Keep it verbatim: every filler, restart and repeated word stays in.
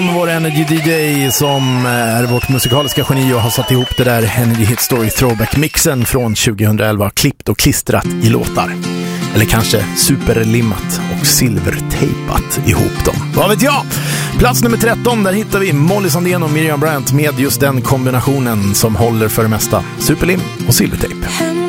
Vår Energy D J som är vårt musikaliska geni och har satt ihop det där Energy Hit Story Throwback-mixen från tjugohundraelva, klippt och klistrat i låtar. Eller kanske superlimmat och silvertejpat ihop dem. Vad vet jag? Plats nummer tretton, där hittar vi Molly Sandén och Miriam Bryant med just den kombinationen som håller för det mesta. Superlim och silvertejp.